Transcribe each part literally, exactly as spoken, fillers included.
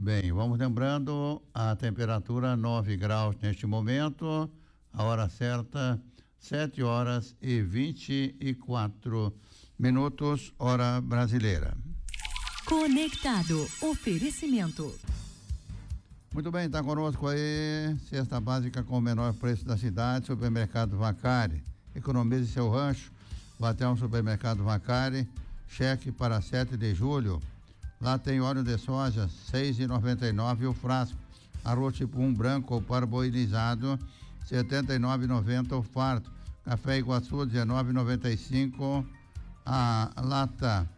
Bem, vamos lembrando a temperatura nove graus neste momento, a hora certa sete horas e vinte e quatro minutos, hora brasileira. Conectado, oferecimento. Muito bem, está conosco aí, cesta básica com o menor preço da cidade, supermercado Vacari. Economize seu rancho, vá até um supermercado Vacari, cheque para sete de julho. Lá tem óleo de soja, seis reais e noventa e nove centavos o frasco. Arroz tipo um branco ou parboilizado, setenta e nove reais e noventa centavos o fardo. Café Iguaçu, dezenove reais e noventa e cinco centavos a lata,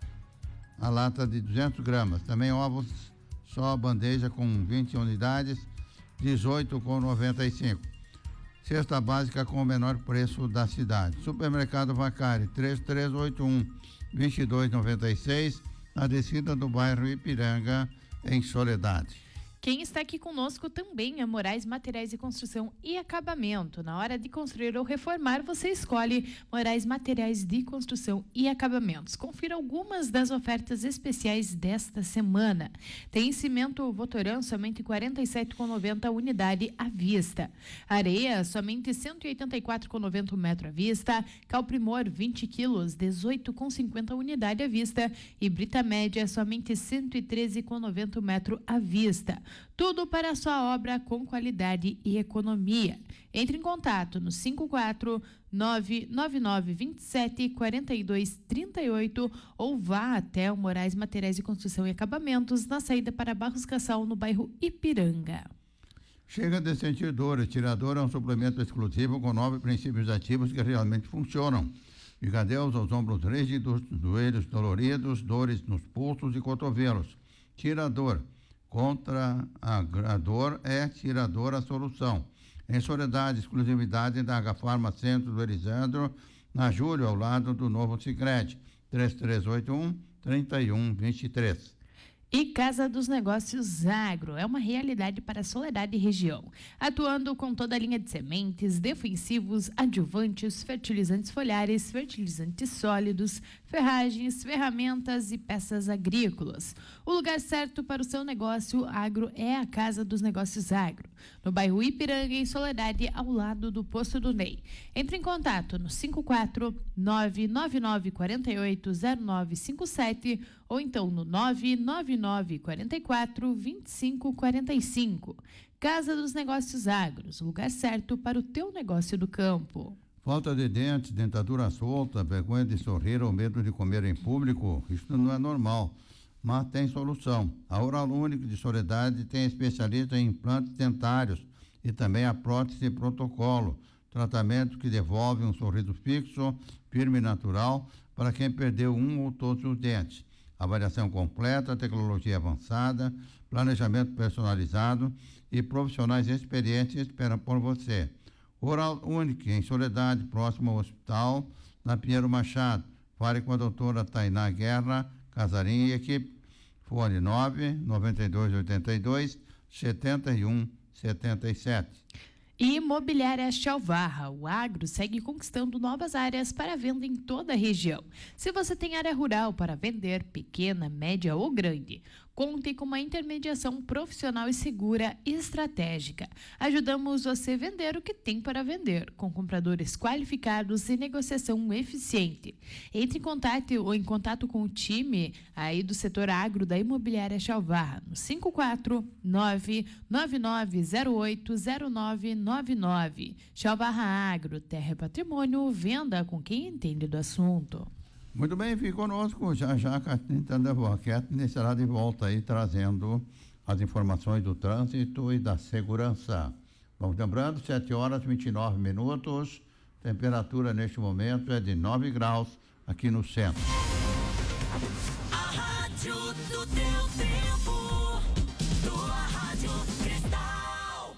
a lata de duzentos gramas. Também ovos, só bandeja com vinte unidades, dezoito reais e noventa e cinco centavos. Cesta básica com o menor preço da cidade. Supermercado Vacari, três três oito um, dois dois nove seis, na descida do bairro Ipiranga, em Soledade. Quem está aqui conosco também é Moraes Materiais de Construção e Acabamento. Na hora de construir ou reformar, você escolhe Moraes Materiais de Construção e Acabamentos. Confira algumas das ofertas especiais desta semana. Tem cimento Votoran, somente quarenta e sete reais e noventa centavos unidade à vista. Areia, somente cento e oitenta e quatro reais e noventa centavos metro à vista. Calprimor, vinte quilos, dezoito reais e cinquenta centavos unidade à vista. E Brita Média, somente cento e treze reais e noventa centavos metro à vista. Tudo para a sua obra com qualidade e economia. Entre em contato no cinco quatro nove nove nove dois sete quatro dois três oito ou vá até o Moraes Materiais de Construção e Acabamentos, na saída para Barros Cassal, no bairro Ipiranga. Chega de sentir dor. Tirador é um suplemento exclusivo com nove princípios ativos que realmente funcionam. De cadeus aos ombros rígidos, joelhos doloridos, dores nos pulsos e cotovelos. Tirador. Contra a, a dor é Tirador a solução. Em Soledade, exclusividade da Agafarma Centro do Elisandro, na Júlio, ao lado do novo Sicredi. três três oito um, três um dois três. E Casa dos Negócios Agro é uma realidade para a Soledade e região, atuando com toda a linha de sementes, defensivos, adjuvantes, fertilizantes foliares, fertilizantes sólidos, ferragens, ferramentas e peças agrícolas. O lugar certo para o seu negócio agro é a Casa dos Negócios Agro, no bairro Ipiranga, em Soledade, ao lado do Posto do Ney. Entre em contato no cinco quatro nove nove nove quatro oito zero nove cinco sete ou então no nove nove nove quatro quatro dois cinco quatro cinco. Casa dos Negócios Agros, o lugar certo para o teu negócio do campo. Falta de dentes, dentadura solta, vergonha de sorrir ou medo de comer em público, isso não é normal, mas tem solução. A Oral Único de Soledade tem especialista em implantes dentários e também a prótese protocolo, tratamento que devolve um sorriso fixo, firme e natural para quem perdeu um ou todos os dentes. Avaliação completa, tecnologia avançada, planejamento personalizado e profissionais experientes esperam por você. Oral Único, em Soledade, próximo ao hospital, na Pinheiro Machado. Fale com a doutora Tainá Guerra, Casarim e equipe. Fone nove nove dois oito dois sete um sete sete. E Imobiliária Chalvarra, o agro segue conquistando novas áreas para venda em toda a região. Se você tem área rural para vender, pequena, média ou grande, conte com uma intermediação profissional e segura e estratégica. Ajudamos você a vender o que tem para vender, com compradores qualificados e negociação eficiente. Entre em contato ou em contato com o time aí do setor agro da Imobiliária Chalvarra, no cinco quatro nove nove nove zero oito zero nove nove nove. Chalvarra Agro, terra e patrimônio, venda com quem entende do assunto. Muito bem, fique conosco, já já a Catrinha Boaquete estará de volta aí trazendo as informações do trânsito e da segurança. Vamos lembrando, sete horas e vinte e nove minutos, temperatura neste momento é de nove graus aqui no centro. A rádio do teu tempo, tua rádio Cristal.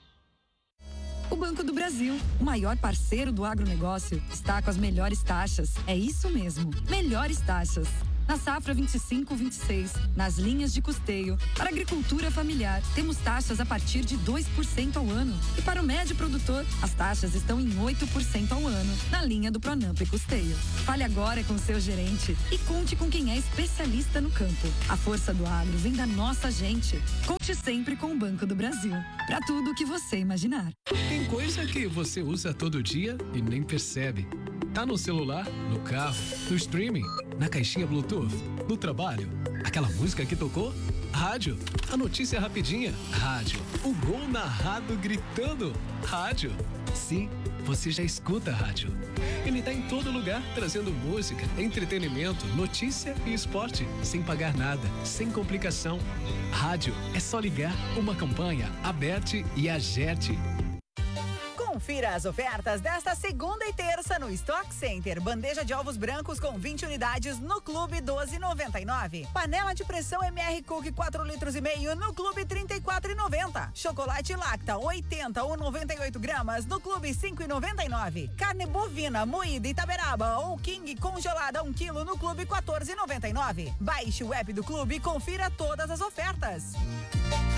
O Banco do Brasil, o maior parceiro do agronegócio, está com as melhores taxas. É isso mesmo, melhores taxas. Na safra vinte e cinco vinte e seis, nas linhas de custeio, para agricultura familiar, temos taxas a partir de dois por cento ao ano. E para o médio produtor, as taxas estão em oito por cento ao ano, na linha do Pronamp e Custeio. Fale agora com seu gerente e conte com quem é especialista no campo. A força do agro vem da nossa gente. Conte sempre com o Banco do Brasil. Para tudo o que você imaginar. Tem coisa que você usa todo dia e nem percebe. Tá no celular, no carro, no streaming, na caixinha Bluetooth, no trabalho. Aquela música que tocou? Rádio. A notícia rapidinha? Rádio. O gol narrado gritando? Rádio. Sim, você já escuta a rádio. Ele tá em todo lugar, trazendo música, entretenimento, notícia e esporte, sem pagar nada, sem complicação. Rádio é só ligar, uma campanha, Aberte e Agerte. Confira as ofertas desta segunda e terça no Stock Center. Bandeja de ovos brancos com vinte unidades no Clube doze e noventa e nove. Panela de pressão M R Cook quatro litros e meio no Clube trinta e quatro e noventa. Chocolate Lacta oitenta ou noventa e oito gramas no Clube cinco e noventa e nove. Carne bovina moída Itaberaba ou King congelada um quilo no Clube quatorze e noventa e nove. Baixe o app do Clube e confira todas as ofertas.